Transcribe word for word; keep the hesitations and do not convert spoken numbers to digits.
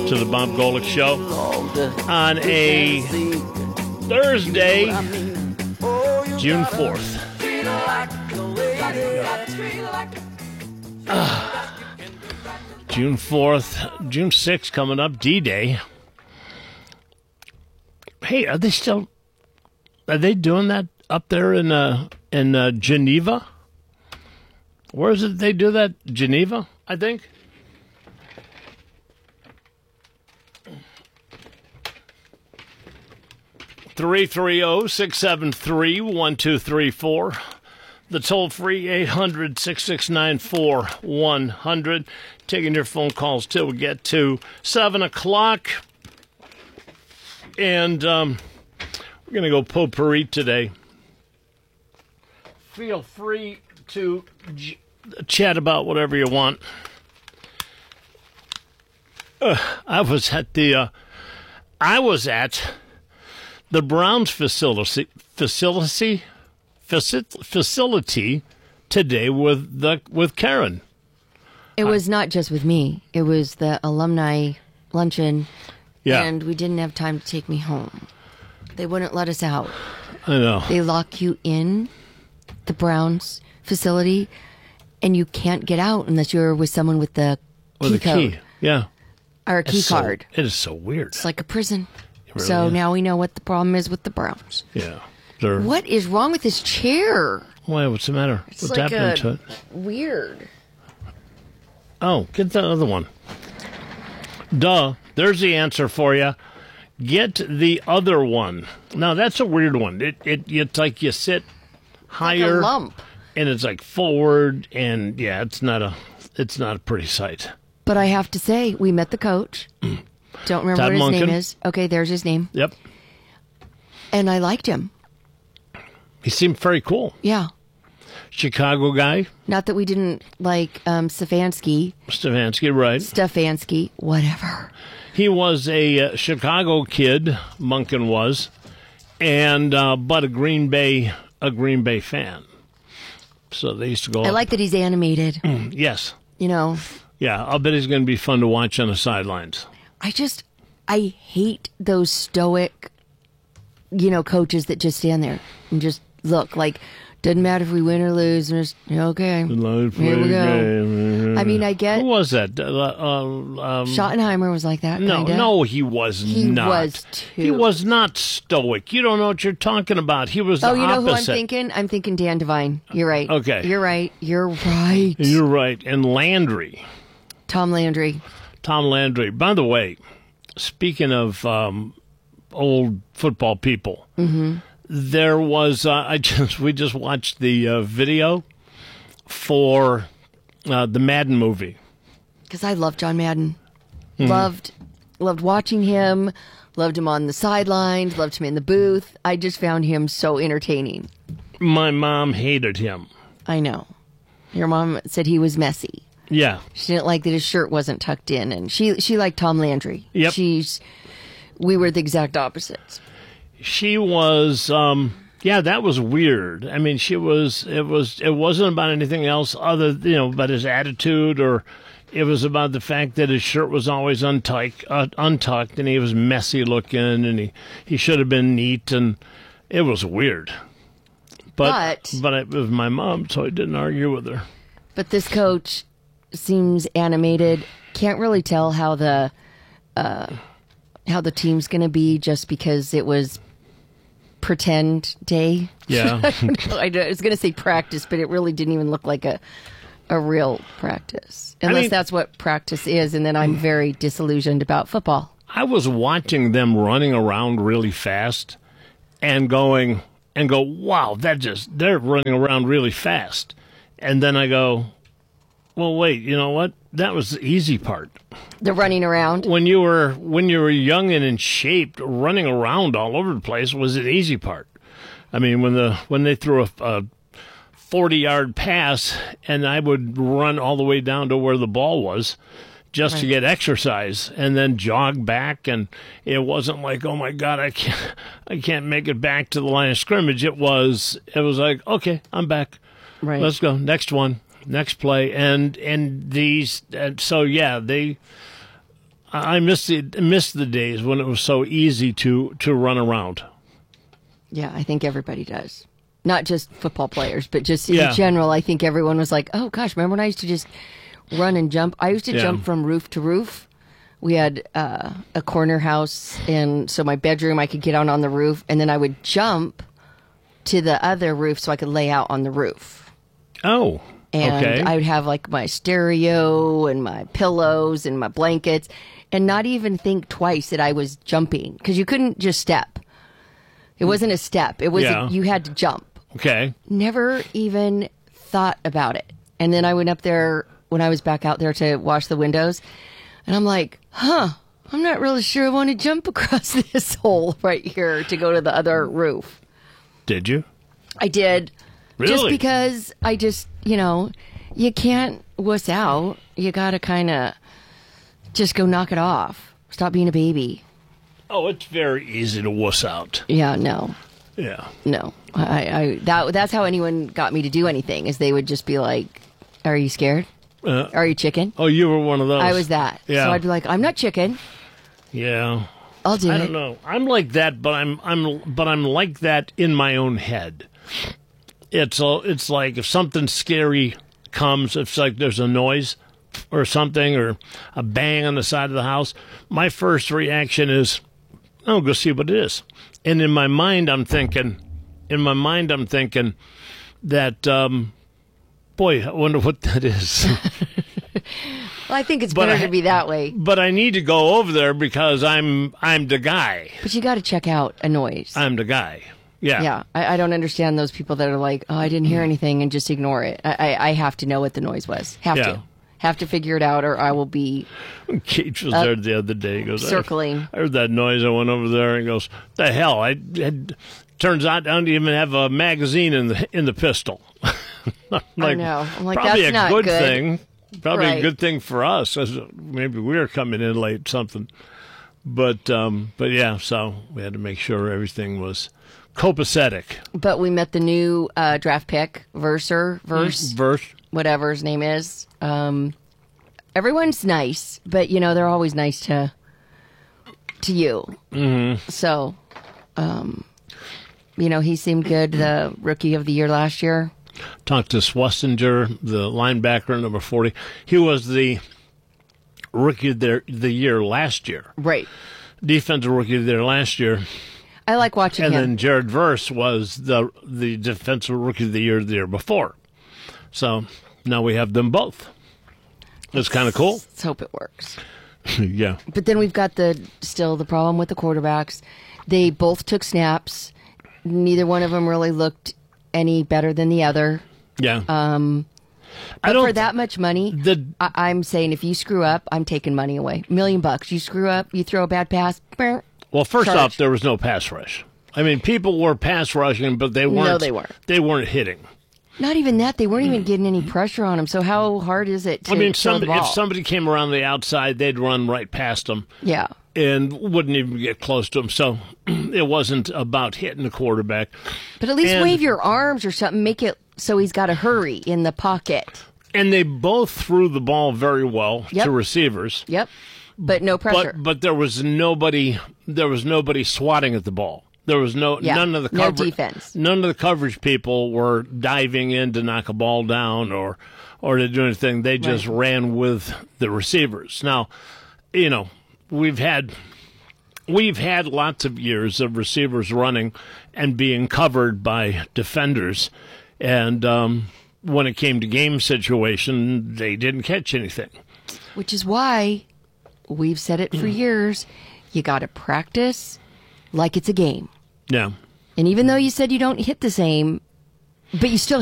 to the Bob Golick Show on a Thursday, June fourth. Uh, June fourth, June sixth coming up, D-Day. Hey, are they still, are they doing that up there in uh, in uh, Geneva? Where is it they do that? Geneva, I think. three three zero, six seven three, one two three four. The toll-free eight hundred, six six nine, four one zero zero. Taking your phone calls till we get to seven o'clock. And um, we're going to go potpourri today. Feel free to j- chat about whatever you want. Uh, I was at the uh, I was at the Browns facility facility facility today with the with Karen. It was not just with me. It was the alumni luncheon, yeah. And we didn't have time to take me home. They wouldn't let us out. I know. They lock you in the Browns facility, and you can't get out unless you're with someone with the with key a code. Key. Yeah. Or a key it's card. So, it is so weird. It's like a prison. Really so is. now we know what the problem is with the Browns. Yeah. They're, what is wrong with this chair? Why? What's the matter? It's what's like happening a, to it? Weird. Oh, get the other one. Duh. There's the answer for you. Get the other one. Now, that's a weird one. It, it It's like you sit higher. Like a lump. And it's like forward. And, yeah, it's not a it's not a pretty sight. But I have to say, we met the coach. Don't remember Todd what his Monken. name is. Okay, there's his name. Yep. And I liked him. He seemed very cool. Yeah. Chicago guy. Not that we didn't like um, Stefanski. Stefanski, right. Stefanski, whatever. He was a uh, Chicago kid, Monken was, and uh, but a Green Bay a Green Bay fan. So they used to go. I like that he's animated. Yes. You know. Yeah, I'll bet he's going to be fun to watch on the sidelines. I just, I hate those stoic, you know, coaches that just stand there and just look like, doesn't matter if we win or lose. And just, okay, here we go. I mean, I get. Who was that? Uh, uh, um, Schottenheimer was like that. No, kinda. no, he was he not. He was too. He was not stoic. You don't know what you're talking about. He was the Oh, you know opposite. who I'm thinking? I'm thinking Dan Devine. You're right. Okay. You're right. You're right. You're right. And Landry. Tom Landry. Tom Landry. By the way, speaking of um, old football people, mm-hmm. there was uh, I just we just watched the uh, video for uh, the Madden movie. Because I love John Madden. Mm-hmm. Loved, loved watching him. Loved him on the sidelines. Loved him in the booth. I just found him so entertaining. My mom hated him. I know. Your mom said he was messy. Yeah. She didn't like that his shirt wasn't tucked in, and she she liked Tom Landry. Yep. She's we were the exact opposites. She was um yeah, that was weird. I mean, she was it was it wasn't about anything else other, you know, about his attitude, or it was about the fact that his shirt was always untucked, uh, untucked and he was messy looking, and he he should have been neat, and it was weird. But but, but it was my mom, so I didn't argue with her. But this coach seems animated. Can't really tell how the uh, how the team's going to be just because it was pretend day. Yeah, I was going to say practice, but it really didn't even look like a a real practice, unless I mean, that's what practice is. And then I'm very disillusioned about football. I was watching them running around really fast and going and go, wow, that just they're running around really fast, and then I go, well, wait, you know what? That was the easy part. The running around. When you were when you were young and in shape, running around all over the place was the easy part. I mean, when the when they threw a, a forty-yard pass and I would run all the way down to where the ball was just right. to get exercise and then jog back, and it wasn't like, oh my God, I can't I can't make it back to the line of scrimmage. It was it was like, okay, I'm back. Right. Let's go. Next one. Next play, and and these, and so yeah, they. I miss the miss the days when it was so easy to to run around. Yeah, I think everybody does. Not just football players, but just Yeah. in general. I think everyone was like, "Oh gosh, remember when I used to just run and jump? I used to Yeah. jump from roof to roof. We had uh, a corner house, and so my bedroom I could get out on the roof, and then I would jump to the other roof so I could lay out on the roof. Oh, And okay. I would have like my stereo and my pillows and my blankets, and not even think twice that I was jumping because you couldn't just step. It wasn't a step. It was Yeah. a, you had to jump. okay. Never even thought about it. And then I went up there when I was back out there to wash the windows, and I'm like, huh, I'm not really sure I want to jump across this hole right here to go to the other roof. Did you? I did. Just Really? because I just, you know, you can't wuss out. You got to kind of just go knock it off. Stop being a baby. Oh, it's very easy to wuss out. Yeah, no. Yeah. No. I, I that that's how anyone got me to do anything is they would just be like, "Are you scared? Uh, Are you chicken?" oh, you were one of those. I was that. Yeah. So I'd be like, "I'm not chicken. Yeah. I'll do I it." don't know. I'm like that, but I'm I'm but I'm like that in my own head. It's a, it's like if something scary comes, if like there's a noise or something or a bang on the side of the house, my first reaction is, "I'll go see what it is." And in my mind, I'm thinking, in my mind, I'm thinking that, um, boy, I wonder what that is. Well, I think it's But better I- to be that way. But I need to go over there because I'm I'm the guy. But you got to check out a noise. I'm the guy. Yeah. Yeah, I, I don't understand those people that are like, "Oh, I didn't hear anything," and just ignore it. I, I, I have to know what the noise was. Have Yeah. to, have to figure it out, or I will be Keach was there the other day. He goes, I- circling. I heard that noise. I went over there and he goes, "The hell!" I had, turns out I don't even have a magazine in the in the pistol. I'm like, know. I'm like, probably that's a not good, good. thing. Probably a Right. good thing for us. As maybe we were coming in late, something. But um, but yeah, so we had to make sure everything was copacetic. But we met the new uh, draft pick, Verser, Verse, Verse. whatever his name is. Um, everyone's nice, but you know they're always nice to to you. Mm-hmm. So, um, you know, he seemed good. The rookie of the year last year. Talked to Swessinger, the linebacker, number forty. He was the rookie of the, the year last year. Right. Defensive rookie of the year last year. I like watching And him. then Jared Verse was the the defensive rookie of the year the year before. So now we have them both. That's kind of cool. Let's hope it works. Yeah. But then we've got the still the problem with the quarterbacks. They both took snaps. Neither one of them really looked any better than the other. Yeah. Um, I But don't for that much money, the I- I'm saying if you screw up, I'm taking money away. Million bucks. You screw up, you throw a bad pass. brr, well, first charge. off, there was no pass rush. I mean, people were pass rushing, but they weren't. they weren't. They weren't hitting. Not even that. They weren't even getting any pressure on them. So how hard is it to I mean, throw the somebody, ball? if somebody came around the outside, they'd run right past them. Yeah. And wouldn't even get close to him. So it wasn't about hitting the quarterback. But at least And- wave your arms or something. Make it so he's got to hurry in the pocket. And they both threw the ball very well Yep. to receivers. Yep. But no pressure. But but there was nobody there was nobody swatting at the ball. There was no Yeah, none of the no coverage defense. none of the coverage people were diving in to knock a ball down or or to do anything. They just Right. ran with the receivers. Now, you know, we've had we've had lots of years of receivers running and being covered by defenders, and um, when it came to game situation, they didn't catch anything. Which is why we've said it for years. You got to practice like it's a game. Yeah. And even though you said you don't hit the same, but you still